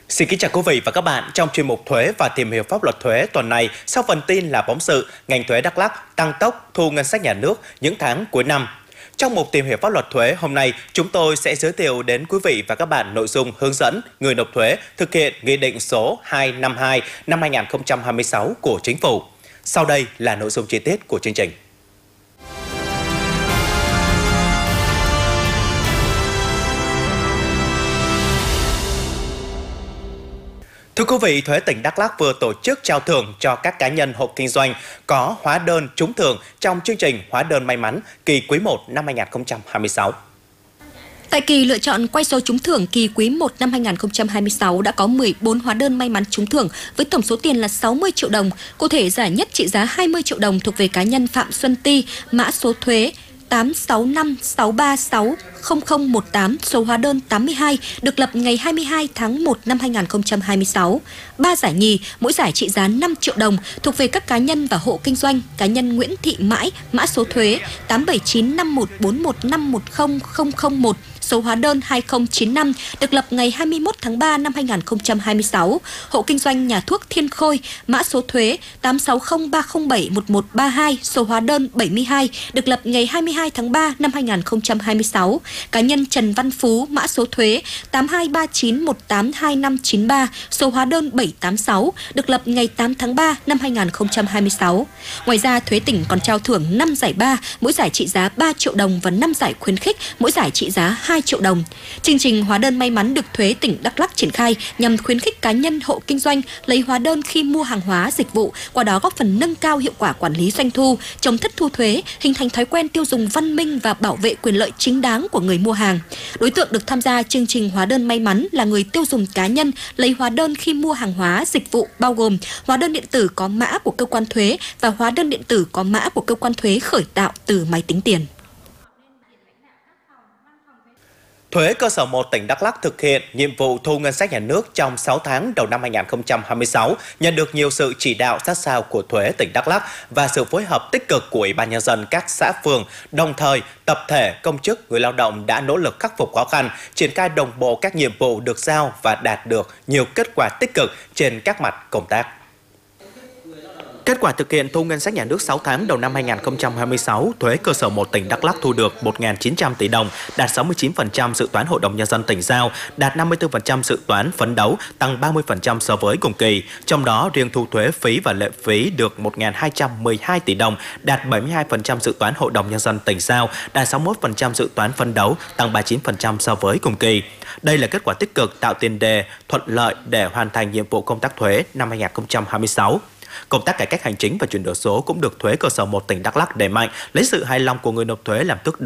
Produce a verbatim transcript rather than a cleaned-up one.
Xin kính chào quý vị và các bạn. Trong chuyên mục Thuế và tìm hiểu pháp luật thuế tuần này, sau phần tin là phóng sự ngành thuế Đắk Lắk tăng tốc thu ngân sách nhà nước những tháng cuối năm. Trong mục tìm hiểu pháp luật thuế hôm nay, chúng tôi sẽ giới thiệu đến quý vị và các bạn nội dung hướng dẫn người nộp thuế thực hiện Nghị định số hai trăm năm mươi hai năm hai nghìn không trăm hai mươi sáu của Chính phủ. Sau đây là nội dung chi tiết của chương trình. Thưa quý vị, Thuế tỉnh Đắk Lắk vừa tổ chức trao thưởng cho các cá nhân hộ kinh doanh có hóa đơn trúng thưởng trong chương trình hóa đơn may mắn kỳ quý một năm hai nghìn không trăm hai mươi sáu. Tại kỳ lựa chọn quay số trúng thưởng kỳ quý một năm hai nghìn không trăm hai mươi sáu đã có mười bốn hóa đơn may mắn trúng thưởng với tổng số tiền là sáu mươi triệu đồng. Cụ thể, giải nhất trị giá hai mươi triệu đồng thuộc về cá nhân Phạm Xuân Ti, mã số thuế tám sáu năm sáu ba sáu không không một tám, số hóa đơn tám mươi hai, được lập ngày hai mươi hai tháng một năm hai nghìn không trăm hai mươi sáu. Ba giải nhì, mỗi giải trị giá năm triệu đồng, thuộc về các cá nhân và hộ kinh doanh. Cá nhân Nguyễn Thị Mãi, mã số thuế tám bảy chín năm một bốn một năm một không không không một, số hóa đơn hai không chín năm, được lập ngày hai mươi mốt tháng ba năm hai nghìn không trăm hai mươi sáu. Hộ kinh doanh nhà thuốc Thiên Khôi, mã số thuế tám sáu không ba không bảy một một ba hai, số hóa đơn bảy mươi hai, được lập ngày hai mươi hai tháng ba năm hai nghìn không trăm hai mươi sáu. Cá nhân Trần Văn Phú, mã số thuế tám hai ba chín một tám hai năm chín ba, số hóa đơn bảy tám sáu, được lập ngày tám tháng ba năm hai nghìn không trăm hai mươi sáu. Ngoài ra, Thuế tỉnh còn trao thưởng năm giải ba, mỗi giải trị giá ba triệu đồng và năm giải khuyến khích, mỗi giải trị giá hai triệu đồng. Chương trình hóa đơn may mắn được Thuế tỉnh Đắk Lắk triển khai nhằm khuyến khích cá nhân hộ kinh doanh lấy hóa đơn khi mua hàng hóa, dịch vụ, qua đó góp phần nâng cao hiệu quả quản lý doanh thu, chống thất thu thuế, hình thành thói quen tiêu dùng văn minh và bảo vệ quyền lợi chính đáng của người mua hàng. Đối tượng được tham gia chương trình hóa đơn may mắn là người tiêu dùng cá nhân lấy hóa đơn khi mua hàng hóa, dịch vụ, bao gồm hóa đơn điện tử có mã của cơ quan thuế và hóa đơn điện tử có mã của cơ quan thuế khởi tạo từ máy tính tiền. Thuế cơ sở một tỉnh Đắk Lắk thực hiện nhiệm vụ thu ngân sách nhà nước trong sáu tháng đầu năm hai nghìn không trăm hai mươi sáu, nhận được nhiều sự chỉ đạo sát sao của Thuế tỉnh Đắk Lắk và sự phối hợp tích cực của Ủy ban nhân dân các xã phường. Đồng thời, tập thể, công chức, người lao động đã nỗ lực khắc phục khó khăn, triển khai đồng bộ các nhiệm vụ được giao và đạt được nhiều kết quả tích cực trên các mặt công tác. Kết quả thực hiện thu ngân sách nhà nước sáu tháng đầu năm hai nghìn không trăm hai mươi sáu, Thuế cơ sở một tỉnh Đắk Lắk thu được một nghìn chín trăm tỷ đồng, đạt sáu mươi chín phần trăm dự toán Hội đồng nhân dân tỉnh giao, đạt năm mươi tư phần trăm dự toán phấn đấu, tăng ba mươi phần trăm so với cùng kỳ. Trong đó, riêng thu thuế phí và lệ phí được một nghìn hai trăm mười hai tỷ đồng, đạt bảy mươi hai phần trăm dự toán Hội đồng nhân dân tỉnh giao, đạt sáu mươi mốt phần trăm dự toán phấn đấu, tăng ba mươi chín phần trăm so với cùng kỳ. Đây là kết quả tích cực tạo tiền đề thuận lợi để hoàn thành nhiệm vụ công tác thuế năm hai nghìn không trăm hai mươi sáu. Công tác cải cách hành chính và chuyển đổi số cũng được Thuế cơ sở một tỉnh Đắk Lắk đẩy mạnh, lấy sự hài lòng của người nộp thuế làm thước